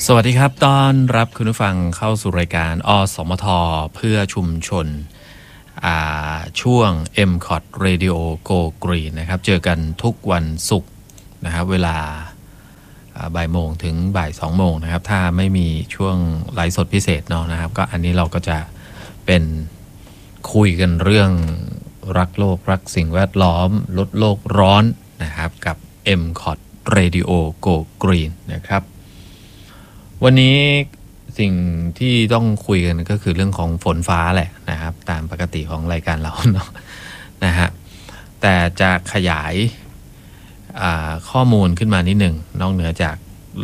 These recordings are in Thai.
สวัสดีครับต้อนรับคุณผู้ฟังเข้าสู่รายการอสมทเพื่อชุมชนช่วง MCOT Radio Go Green นะครับเจอกันทุกวันศุกร์นะครับเวลาบ่ายโมงถึงบ่าย2โมงนะครับถ้าไม่มีช่วงไลฟ์สดพิเศษเนาะนะครับก็อันนี้เราก็จะเป็นคุยกันเรื่องรักโลกรักสิ่งแวดล้อมลดโลกร้อนนะครับกับ MCOT Radio Go Green นะครับวันนี้สิ่งที่ต้องคุยกันก็คือเรื่องของฝนฟ้าแหละนะครับตามปกติของรายการเราเนาะนะฮะแต่จะขยายข้อมูลขึ้นมานิดหนึ่งนอกเหนือจาก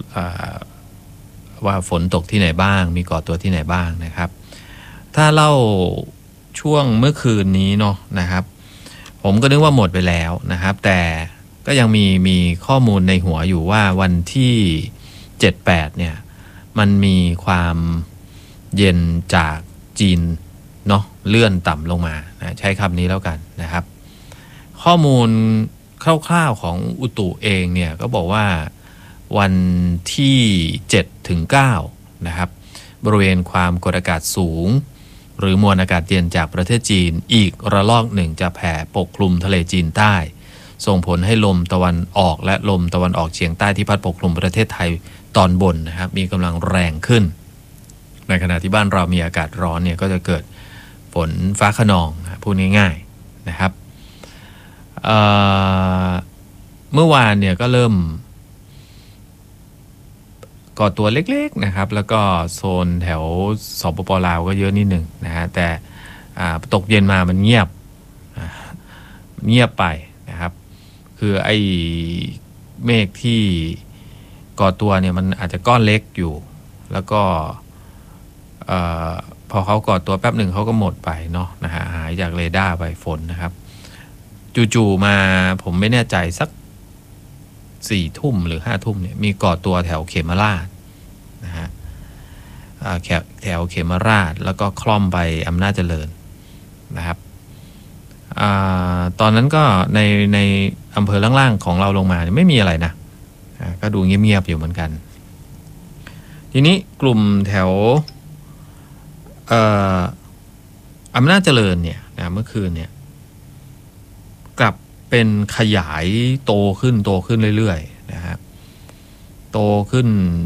ว่าฝนตกที่ไหนบ้างมีก่อตัวที่ไหนบ้างนะครับถ้าเล่าช่วงเมื่อคืนนี้เนาะนะครับผมก็นึกว่าหมดไปแล้วนะครับแต่ก็ยังมีข้อมูลในหัวอยู่ว่าวันที่ 7-8 เนี่ยมันมีความเย็นจากจีนเนาะเลื่อนต่ำลงมานะใช้คำนี้แล้วกันนะครับข้อมูลคร่าวๆของอุตุเองเนี่ยก็บอกว่าวันที่ 7-9 นะครับบริเวณความกดอากาศสูงหรือมวลอากาศเย็นจากประเทศจีนอีกระลอกหนึ่งจะแผ่ปกคลุมทะเลจีนใต้ส่งผลให้ลมตะวันออกและลมตะวันออกเฉียงใต้ที่พัดปกคลุมประเทศไทยตอนบนนะครับมีกำลังแรงขึ้นในขณะที่บ้านเรามีอากาศร้อนเนี่ยก็จะเกิดฝนฟ้าคะนองพูดง่ายๆนะครับเมื่อวานเนี่ยก็เริ่มก่อตัวเล็กๆนะครับแล้วก็โซนแถวสปป.ลาวก็เยอะนิดหนึ่งนะฮะแต่ตกเย็นมามันเงียบไปนะครับคือไอ้เมฆที่ก่อตัวเนี่ยมันอาจจะก้อนเล็กอยู่แล้วก็พอเขาก่อตัวแป๊บหนึ่งเขาก็หมดไปเนาะนะฮะหายจากเรดาร์ไปฝนนะครับจู่ๆมาผมไม่แน่ใจสัก4 ทุ่มหรือ5 ทุ่มเนี่ยมีก่อตัวแถวเขมราชนะฮะแถวเขมราชแล้วก็คล่อมไปอำนาจเจริญนะครับตอนนั้นก็ในอำเภอล่างๆของเราลงมาไม่มีอะไรนะก็ดูเงียบๆอยู่เหมือนกันทีนี้กลุ่มแถวอำนาจเจริญเนี่ยนะเมื่อคืนเนี่ยกลับเป็นขยายโตขึ้นเรื่อยๆนะครับโตขึ้น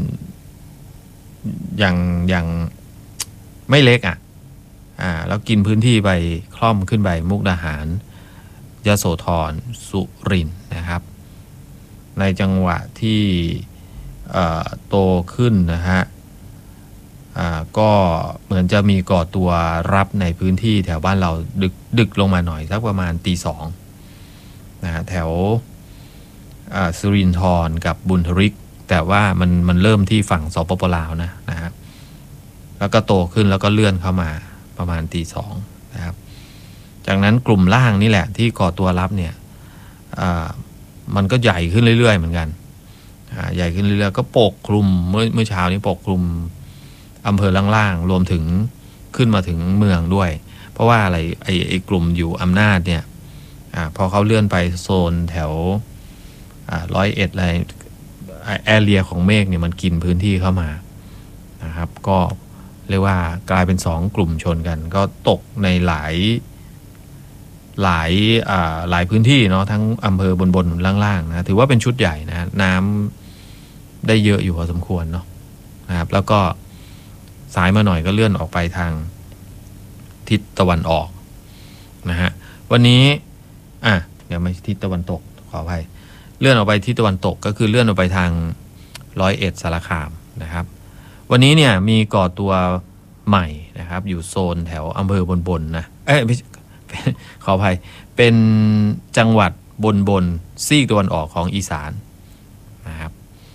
อย่างไม่เล็กแล้วกินพื้นที่ไปคล่อมขึ้นไปมุกดาหารยโสธรสุรินทร์นะครับในจังหวะที่โตขึ้นนะฮะก็เหมือนจะมีก่อตัวรับในพื้นที่แถวบ้านเราดึกลงมาหน่อยสักประมาณตี 2นะแถวสุรินทร์กับบุญทริกแต่ว่ามันเริ่มที่ฝั่งสปป.ลาวนะฮะแล้วก็โตขึ้นแล้วก็เลื่อนเข้ามาประมาณตี 2นะครับจากนั้นกลุ่มล่างนี่แหละที่ก่อตัวรับเนี่ยมันก็ใหญ่ขึ้นเรื่อยๆเหมือนกันใหญ่ขึ้นเรื่อยๆก็ปกคลุมเมื่อเช้านี้ปกคลุมอำเภอล่างๆรวมถึงขึ้นมาถึงเมืองด้วยเพราะว่าอะไรไอ้กลุ่มอยู่อำนาจเนี่ยพอเขาเลื่อนไปโซนแถว101อะไรแอเรียของเมฆเนี่ยมันกินพื้นที่เข้ามานะครับก็เรียกว่ากลายเป็น2 กลุ่มชนกันก็ตกในหลายพื้นที่เนาะทั้งอำเภอบนล่างๆนะถือว่าเป็นชุดใหญ่นะน้ำได้เยอะอยู่พอสมควรเนาะนะครับแล้วก็สายมาหน่อยก็เลื่อนออกไปทางทิศตะวันออกนะฮะวันนี้เดี๋ยวไม่ทิศตะวันตกขออภัยเลื่อนออกไปทิศตะวันตกก็คือเลื่อนออกไปทาง101สารคามนะครับวันนี้เนี่ยมีก่อตัวใหม่นะครับอยู่โซนแถวอำเภอบนนะขออภัยเป็นจังหวัดบนซีกตะวันออกของอีสานนะครับ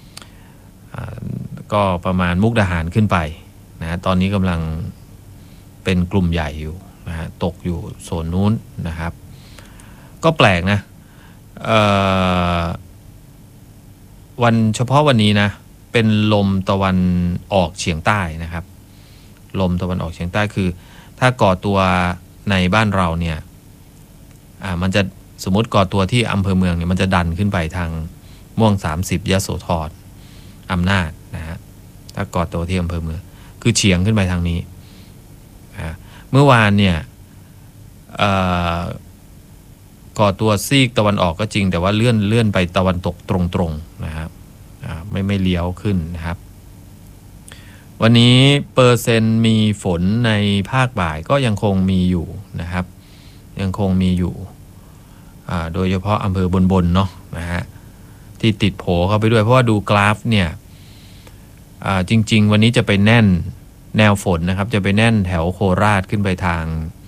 ก็ประมาณมุกดาหารขึ้นไปนะตอนนี้กำลังเป็นกลุ่มใหญ่อยู่นะฮะตกอยู่โซนนู้นนะครับก็แปลกนะเฉพาะวันนี้นะเป็นลมตะวันออกเฉียงใต้นะครับลมตะวันออกเฉียงใต้คือถ้าก่อตัวในบ้านเราเนี่ยมันจะสมมติก่อตัวที่อำเภอเมืองเนี่ยมันจะดันขึ้นไปทางม่วง30ยโสธรอำนาจนะฮะถ้ถ้าก่อตัวที่อำเภอเมืองคือเฉียงขึ้นไปทางนี้เมื่อวานเนี่ยก่อตัวซีกตะวันออกก็จริงแต่ว่าเลื่อนไปตะวันตกตรงๆนะครับไม่เลี้ยวขึ้นนะครับวันนี้เปอร์เซ็นต์มีฝนในภาคบ่ายก็ยังคงมีอยู่นะครับยังคงมีอยู่โดยเฉพาะอำเภอบนเนาะนะฮะที่ติดโผเข้าไปด้วยเพราะว่าดูกราฟเนี่ยจริงๆวันนี้จะไปแน่นแนวฝนนะครับจะไปแน่นแถวโคราชขึ้นไปทาง